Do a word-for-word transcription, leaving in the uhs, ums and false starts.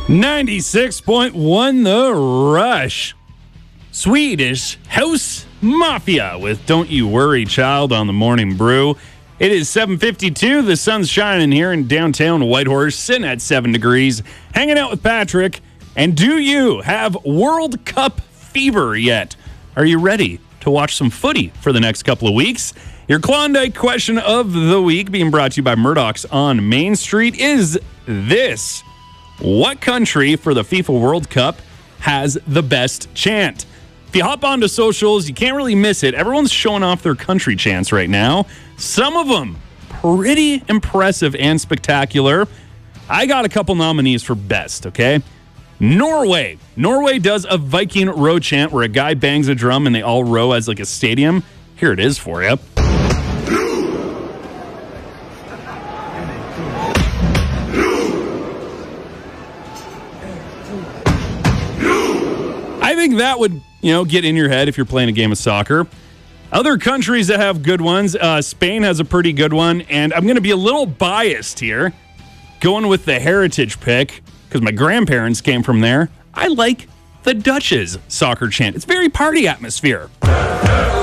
ninety-six point one The Rush. Swedish House Mafia with Don't You Worry Child on the Morning Brew. It is seven fifty-two. The sun's shining here in downtown Whitehorse, sitting at seven degrees, hanging out with Patrick. And do you have World Cup fever yet? Are you ready to watch some footy for the next couple of weeks? Your Klondike question of the week, being brought to you by Murdoch's on Main Street, is this. What country for the FIFA World Cup has the best chant? If you hop onto socials, you can't really miss it. Everyone's showing off their country chants right now. Some of them pretty impressive and spectacular. I got a couple nominees for best, okay? Norway. Norway does a Viking row chant where a guy bangs a drum and they all row as like a stadium. Here it is for you. I think that would, you know, get in your head if you're playing a game of soccer. Other countries that have good ones, uh, Spain has a pretty good one, and I'm going to be a little biased here, going with the heritage pick, because my grandparents came from there. I like the Dutch's soccer chant. It's very party atmosphere.